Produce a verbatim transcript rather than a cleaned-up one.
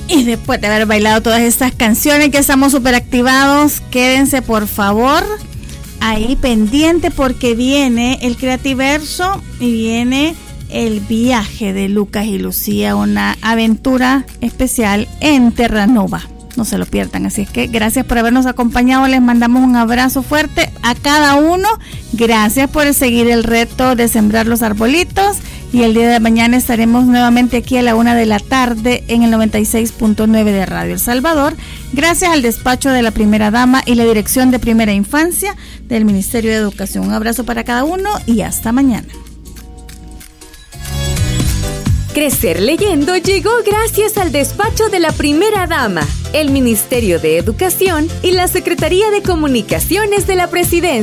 Y después de haber bailado todas estas canciones, que estamos súper activados, quédense por favor ahí pendiente porque viene el Creativerso y viene el viaje de Lucas y Lucía, una aventura especial en Terranova. No se lo pierdan, así es que gracias por habernos acompañado, les mandamos un abrazo fuerte a cada uno, gracias por seguir el reto de sembrar los arbolitos y el día de mañana estaremos nuevamente aquí a la una de la tarde en el noventa y seis punto nueve de Radio El Salvador, gracias al despacho de la primera dama y la dirección de primera infancia del Ministerio de Educación. Un abrazo para cada uno y hasta mañana. Crecer Leyendo llegó gracias al despacho de la primera dama, el Ministerio de Educación y la Secretaría de Comunicaciones de la Presidencia.